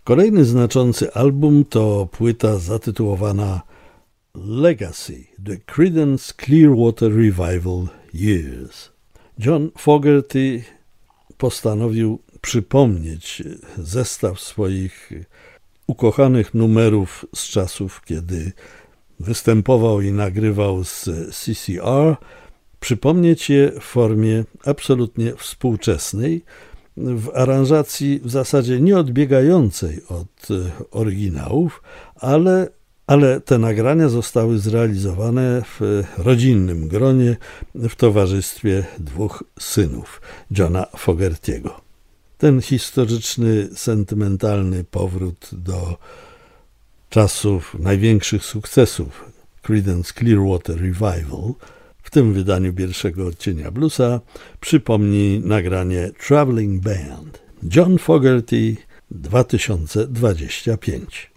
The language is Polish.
Kolejny znaczący album to płyta zatytułowana Legacy – The Creedence Clearwater Revival Years. John Fogerty postanowił przypomnieć zestaw swoich ukochanych numerów z czasów, kiedy występował i nagrywał z CCR, przypomnieć je w formie absolutnie współczesnej, w aranżacji w zasadzie nieodbiegającej od oryginałów, ale te nagrania zostały zrealizowane w rodzinnym gronie w towarzystwie dwóch synów Johna Fogerty'ego. Ten historyczny, sentymentalny powrót do czasów największych sukcesów Creedence Clearwater Revival w tym wydaniu pierwszego odcienia bluesa przypomni nagranie Traveling Band John Fogerty 2025.